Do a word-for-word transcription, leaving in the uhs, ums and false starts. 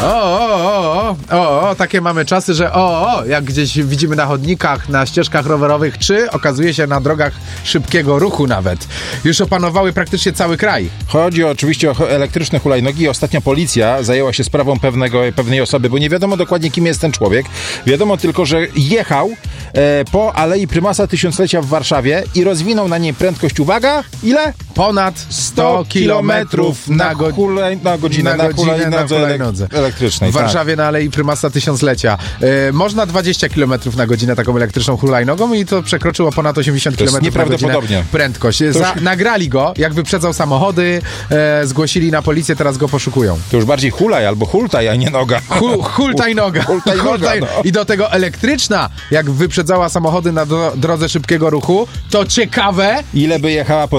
O, o, o, o, o, takie mamy czasy, że o, o, jak gdzieś widzimy na chodnikach, na ścieżkach rowerowych, czy okazuje się na drogach szybkiego ruchu nawet. Już opanowały praktycznie cały kraj. Chodzi oczywiście o elektryczne hulajnogi. Ostatnia policja zajęła się sprawą pewnego, pewnej osoby, bo nie wiadomo dokładnie, kim jest ten człowiek. Wiadomo tylko, że jechał e, po Alei Prymasa Tysiąclecia w Warszawie i rozwinął na niej prędkość, uwaga, ile? Ponad sto kilometrów na, go- hulaj, na godzinę, na, na, godzinę hulajnodze na hulajnodze. elektrycznej. W Warszawie na Alei Prymasa Tysiąclecia. E, można dwadzieścia kilometrów na godzinę taką elektryczną hulajnogą i to przekroczyło ponad osiemdziesiąt kilometrów na godzinę prędkość. Za, już... Nagrali go, jak wyprzedzał samochody, e, zgłosili na policję, teraz go poszukują. To już bardziej hulaj albo hultaj, a nie noga. Hu, hultaj noga. Hultaj noga, hultaj... no. I do tego elektryczna, jak wyprzedzała samochody na do, drodze szybkiego ruchu, to ciekawe... Ile by jechała po